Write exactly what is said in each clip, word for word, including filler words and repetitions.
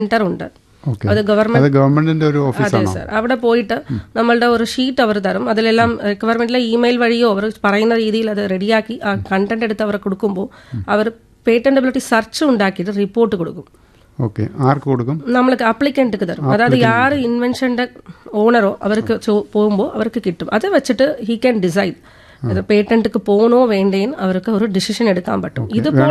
Centre ഉണ്ട്. അത് ഗവൺമെന്റിന്റെ ഒരു ഓഫീസാണ്. അതെ സർ. അവിടെ പോയിട്ട് നമ്മളുടെ ഒരു ഷീറ്റ് അവർ തരും. അതിലെല്ലാം ഗവൺമെന്റിലെ ഇമെയിൽ വഴിയോ അവർ പറയുന്ന രീതിയിൽ അത് റെഡിയാക്കി ആ കണ്ടന്റ് എടുത്ത് അവർ കൊടുക്കുമ്പോൾ അവർ പേറ്റന്റബിലിറ്റി സെർച്ച് ഉണ്ടാക്കിയിട്ട് റിപ്പോർട്ട് കൊടുക്കും. ആർക്ക് കൊടുക്കും? നമ്മൾക്ക് അപ്ലിക്കന്റിക്ക് തരും. അതായത് യാർ ഇൻവെൻഷന്റെ ഓണറോ അവർക്ക് പോകുമ്പോൾ അവർക്ക് കിട്ടും. അത് വെച്ചിട്ട് ഹി ക്യാൻ ഡിസൈഡ് അത് പേറ്റന്റിക്ക് പോകണോ വേണ്ടേന്ന് അവർക്ക് ഒരു ഡിസിഷൻ എടുക്കാൻ പറ്റും.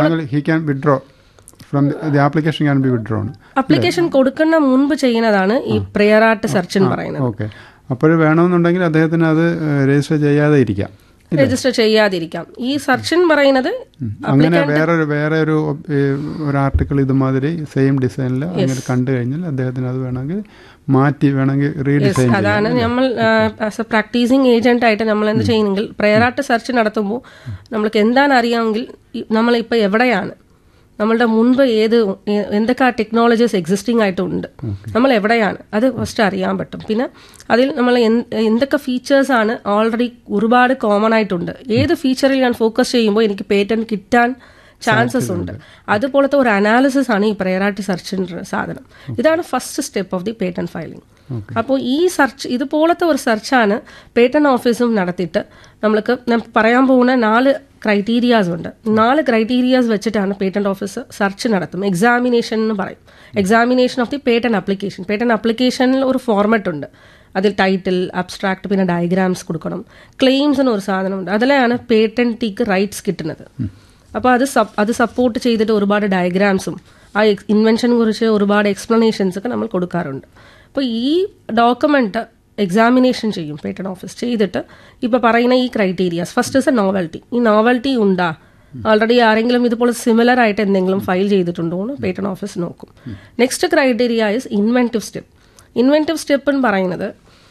ഇതുപോലെ From the, the application can be withdrawn. Application കൊടുക്കുന്ന മുൻപ് ചെയ്യുന്നതാണ് ഈ പ്രയർ ആർട്ട് സെർച്ച് എന്ന് പറയുന്നത്. ഓക്കെ. അപ്പോൾ വേണമെന്നുണ്ടെങ്കിൽ അദ്ദേഹത്തിന് അത് രജിസ്റ്റർ ചെയ്യാതെ ഇരിക്കാം. രജിസ്റ്റർ ചെയ്യാതിരിക്കാം. ഈ സെർച്ച് എന്ന് പറയുന്നത് അങ്ങനെ വേറൊരു വേറെ ഒരു ഒരു ആർട്ടിക്കിൾ ഇതുമാതിരി സെയിം ഡിസൈനിൽ അങ്ങനെ കണ്ടു കഴിഞ്ഞാൽ അദ്ദേഹത്തിന് അത് വേണമെങ്കിൽ മാറ്റി വേണമെങ്കിൽ റീഡിസൈൻ ചെയ്യാം. അതാണ് നമ്മൾ ആസ് എ പ്രാക്ടീസിങ് ഏജന്റ് ആയിട്ട് നമ്മൾ എന്ത് ചെയ്യുന്നെങ്കിൽ പ്രയർ ആർട്ട് സെർച്ച് നടത്തുമ്പോൾ നമ്മൾക്ക് എന്താണ് അറിയാമെങ്കിൽ നമ്മളിപ്പോൾ എവിടെയാണ്, നമ്മളുടെ മുൻപ് ഏത് എന്തൊക്കെ ടെക്നോളജീസ് എക്സിസ്റ്റിംഗ് ആയിട്ടുണ്ട്, നമ്മൾ എവിടെയാണ്, അത് ഫസ്റ്റ് അറിയാൻ പറ്റും. പിന്നെ അതിൽ നമ്മൾ എന്തൊക്കെ ഫീച്ചേഴ്സാണ് ഓൾറെഡി ഒരുപാട് കോമൺ ആയിട്ടുണ്ട്, ഏത് ഫീച്ചറിൽ ഞാൻ ഫോക്കസ് ചെയ്യുമ്പോൾ എനിക്ക് പേറ്റന്റ് കിട്ടാൻ ചാൻസസ് ഉണ്ട്, അതുപോലത്തെ ഒരു അനാലിസിസ് ആണ് ഈ പ്രയർ ആർട്ട് സെർച്ചിൻ്റെ സാധനം. ഇതാണ് first step of the patent filing. അപ്പോൾ ഈ സെർച്ച് ഇതുപോലത്തെ ഒരു സെർച്ചാണ് പേറ്റന്റ് ഓഫീസും നടത്തിയിട്ട് നമ്മൾക്ക് പറയാൻ പോകുന്ന നാല് ക്രൈറ്റീരിയാസ് ഉണ്ട്. നാല് ക്രൈറ്റീരിയാസ് വെച്ചിട്ടാണ് പേറ്റന്റ് ഓഫീസ് സെർച്ച് നടത്തും. എക്സാമിനേഷൻ എന്ന് പറയും. Examination of the patent application. Patent അപ്ലിക്കേഷനിൽ ഒരു ഫോർമാറ്റ് ഉണ്ട്. അതിൽ ടൈറ്റിൽ, അബ്സ്ട്രാക്ട്, പിന്നെ ഡയഗ്രാംസ് കൊടുക്കണം. ക്ലെയിംസ് എന്നൊരു സാധനമുണ്ട്. അതിലാണ് പേറ്റന്റിക്ക് റൈറ്റ്സ് കിട്ടുന്നത്. അപ്പോൾ അത് അത് സപ്പോർട്ട് ചെയ്തിട്ട് ഒരുപാട് ഡയഗ്രാംസും ആ ഇൻവെൻഷനെ കുറിച്ച് ഒരുപാട് എക്സ്പ്ലനേഷൻസ് ഒക്കെ നമ്മൾ കൊടുക്കാറുണ്ട്. അപ്പോൾ ഈ ഡോക്യുമെന്റ് എക്സാമിനേഷൻ ചെയ്യും പേറ്റന്റ് ഓഫീസ്. ചെയ്തിട്ട് ഇപ്പോൾ പറയുന്ന ഈ criterias, first is A novelty. ഈ നോവൽറ്റി ഉണ്ടാ, ഓൾറെഡി ആരെങ്കിലും ഇതുപോലെ സിമിലർ ആയിട്ട് എന്തെങ്കിലും ഫയൽ ചെയ്തിട്ടുണ്ടോ എന്ന് പേറ്റന്റ് ഓഫീസ് നോക്കും. Next criteria is inventive step. Inventive step എന്ന് പറയുന്നത്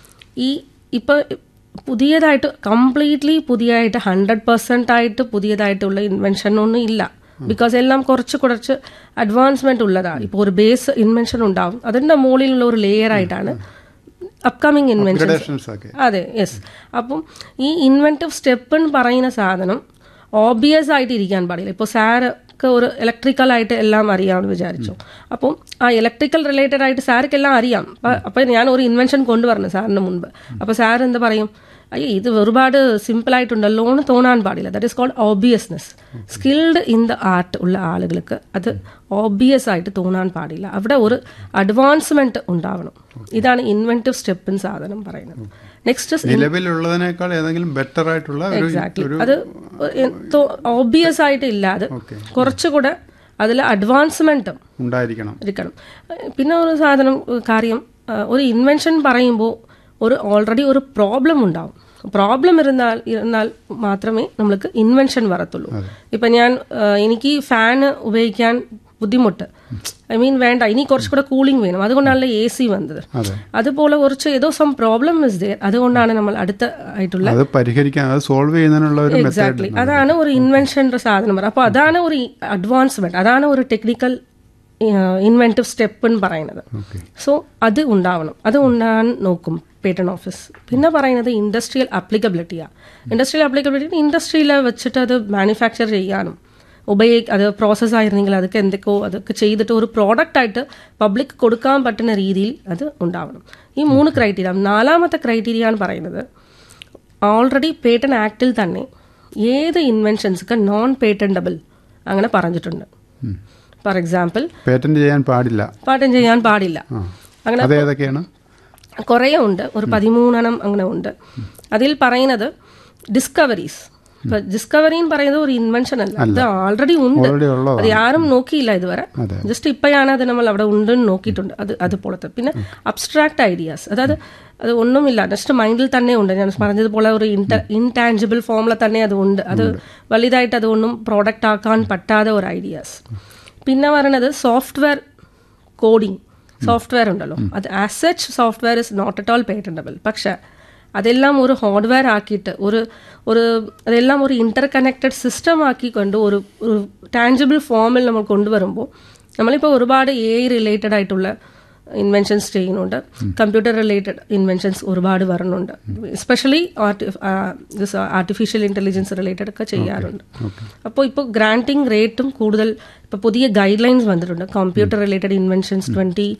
ഈ ഇപ്പോൾ പുതിയതായിട്ട് കംപ്ലീറ്റ്ലി പുതിയതായിട്ട് ഹൺഡ്രഡ് പെർസെന്റ് ആയിട്ട് പുതിയതായിട്ടുള്ള ഇൻവെൻഷൻ ഒന്നും ഇല്ല. ബിക്കോസ് എല്ലാം കുറച്ച് കുറച്ച് അഡ്വാൻസ്മെന്റ് ഉള്ളതാണ്. ഇപ്പോൾ ഒരു ബേസ് ഇൻവെൻഷൻ ഉണ്ടാവും, അതിന്റെ മുകളിലുള്ള ഒരു ലെയർ ആയിട്ടാണ് അപ്കമിങ് ഇൻവെൻഷൻസ്. അതെ, യെസ്. അപ്പം ഈ ഇൻവെന്റീവ് സ്റ്റെപ്പ് എന്ന് പറയുന്ന സാധനം ഓബിയസ് ആയിട്ട് ഇരിക്കാൻ പാടില്ല. ഇപ്പോൾ സാർക്ക് ഒരു ഇലക്ട്രിക്കൽ ആയിട്ട് എല്ലാം അറിയാമെന്ന് വിചാരിച്ചു. അപ്പം ആ ഇലക്ട്രിക്കൽ റിലേറ്റഡ് ആയിട്ട് സാർക്ക് എല്ലാം അറിയാം. അപ്പം ഞാൻ ഒരു ഇൻവെൻഷൻ കൊണ്ടുവരണം സാറിന് മുൻപ്. അപ്പോൾ സാർ എന്താ പറയും, അയ്യോ ഇത് ഒരുപാട് സിമ്പിൾ ആയിട്ടുണ്ടല്ലോ എന്ന് തോന്നാൻ പാടില്ല. That is called obviousness. Skilled in the art ഉള്ള ആളുകൾക്ക് അത് ഓബിയസ് ആയിട്ട് തോന്നാൻ പാടില്ല. അവിടെ ഒരു അഡ്വാൻസ്മെന്റ് ഉണ്ടാവണം. ഇതാണ് ഇൻവെന്റീവ് സ്റ്റെപ്പ് സാധനം പറയുന്നത്. നെക്സ്റ്റ് നിലവിലുള്ളതിനേക്കാൾ ഏതെങ്കിലും ബെറ്റർ ആയിട്ടുള്ള എക്സാക്ട്ലി അത് ഓബിയസ് ആയിട്ട് ഇല്ലാതെ കുറച്ചുകൂടെ അതിൽ അഡ്വാൻസ്മെന്റ് ഉണ്ടായിരിക്കണം ഇരിക്കണം. പിന്നെ ഒരു സാധനം കാര്യം, ഒരു ഇൻവെൻഷൻ പറയുമ്പോൾ ഒരു ഓൾറെഡി ഒരു പ്രോബ്ലം ഉണ്ടാവും. പ്രോബ്ലം ഇരുന്നാൽ ഇരുന്നാൽ മാത്രമേ നമ്മൾക്ക് ഇൻവെൻഷൻ വരത്തുള്ളൂ. ഇപ്പം ഞാൻ എനിക്ക് ഫാന് ഉപയോഗിക്കാൻ ബുദ്ധിമുട്ട്, ഐ മീൻ വേണ്ട, ഇനി കുറച്ചുകൂടെ കൂളിംഗ് വേണം, അതുകൊണ്ടാണല്ലോ എ സി വന്നത്. അതുപോലെ കുറച്ച് ഏതോ സം പ്രോബ്ലം ഇസ് ദെയർ, അതുകൊണ്ടാണ് നമ്മൾ അടുത്ത ആയിട്ടുള്ള എക്സാക്ട്ലി അതാണ് ഒരു ഇൻവെൻഷൻ്റെ സാധനം. അപ്പോൾ അതാണ് ഒരു അഡ്വാൻസ്മെന്റ്, അതാണ് ഒരു ടെക്നിക്കൽ ഇൻവെന്റീവ് സ്റ്റെപ്പ് എന്ന് പറയുന്നത്. സോ അത് ഉണ്ടാവണം, അത് ഉണ്ടാകാൻ നോക്കും പേറ്റന്റ് ഓഫീസ്. പിന്നെ പറയുന്നത് ഇൻഡസ്ട്രിയൽ അപ്ലിക്കബിലിറ്റിയാണ്. ഇൻഡസ്ട്രിയൽ അപ്ലിക്കബിലിറ്റി ഇൻഡസ്ട്രിയിൽ വെച്ചിട്ട് അത് മാനുഫാക്ചർ ചെയ്യാനും ഉപയോഗ അത് പ്രോസസ് ആയിരുന്നെങ്കിൽ അതൊക്കെ എന്തൊക്കെയോ അതൊക്കെ ചെയ്തിട്ട് ഒരു പ്രോഡക്റ്റ് ആയിട്ട് പബ്ലിക് കൊടുക്കാൻ പറ്റുന്ന രീതിയിൽ അത് ഉണ്ടാവണം. ഈ മൂന്ന് ക്രൈറ്റീരിയ. നാലാമത്തെ ക്രൈറ്റീരിയ എന്ന് പറയുന്നത് ഓൾറെഡി പേറ്റന്റ് ആക്ടിൽ തന്നെ ഏത് ഇൻവെൻഷൻസൊക്കെ നോൺ പേറ്റന്റബിൾ അങ്ങനെ പറഞ്ഞിട്ടുണ്ട്. ഫോർ എക്സാമ്പിൾ പേറ്റന്റ് ചെയ്യാൻ പാടില്ല പാറ്റന്റ് ചെയ്യാൻ പാടില്ല അങ്ങനെ കുറേ ഉണ്ട്, ഒരു പതിമൂന്നെണ്ണം അങ്ങനെ ഉണ്ട്. അതിൽ പറയുന്നത് ഡിസ്കവറീസ്. ഇപ്പൊ ഡിസ്കവറി എന്ന് പറയുന്നത് ഒരു ഇൻവെൻഷൻ അല്ല, അത് ഓൾറെഡി ഉണ്ട്, അത് ആരും നോക്കിയില്ല ഇതുവരെ, ജസ്റ്റ് ഇപ്പോഴാണ് അത് നമ്മൾ അവിടെ ഉണ്ടെന്ന് നോക്കിയിട്ടുണ്ട്. അത് അതുപോലത്തെ. പിന്നെ അബ്സ്ട്രാക്ട് ഐഡിയാസ്, അതായത് അത് ഒന്നുമില്ല, ജസ്റ്റ് മൈൻഡിൽ തന്നെ ഉണ്ട്. ഞാൻ പറഞ്ഞതുപോലെ ഒരു ഇൻട ഇൻടാഞ്ചിബിൾ ഫോമിൽ തന്നെ അത് ഉണ്ട്, അത് വലുതായിട്ട് അതൊന്നും പ്രോഡക്റ്റ് ആക്കാൻ പറ്റാത്ത ഒരു ഐഡിയാസ്. പിന്നെ പറയുന്നത് സോഫ്റ്റ്വെയർ കോഡിങ്. സോഫ്റ്റ്വെയർ ഉണ്ടല്ലോ, അത് as such software is not at all patentable. പക്ഷെ അതെല്ലാം ഒരു ഹാർഡ്വെയർ ആക്കിയിട്ട് ഒരു ഒരു അതെല്ലാം ഒരു ഇന്റർ കണക്റ്റഡ് സിസ്റ്റം ആക്കിക്കൊണ്ട് ഒരു ഒരു ടാഞ്ചിബിൾ ഫോമിൽ നമ്മൾ കൊണ്ടുവരുമ്പോൾ, നമ്മളിപ്പോൾ ഒരുപാട് എ ഐ റിലേറ്റഡ് ആയിട്ടുള്ള ഇൻവെൻഷൻസ് ചെയ്യുന്നുണ്ട്. കമ്പ്യൂട്ടർ റിലേറ്റഡ് ഇൻവെൻഷൻസ് ഒരുപാട് വരുന്നുണ്ട്. എസ്പെഷ്യലി ആർട്ടിഫിഷ്യൽ ഇന്റലിജൻസ് റിലേറ്റഡ് ഒക്കെ ചെയ്യാറുണ്ട്. അപ്പോൾ ഇപ്പോൾ ഗ്രാൻറ്റിംഗ് റേറ്റും കൂടുതൽ, ഇപ്പോൾ പുതിയ ഗൈഡ് ലൈൻസ് വന്നിട്ടുണ്ട്. Computer related inventions twenty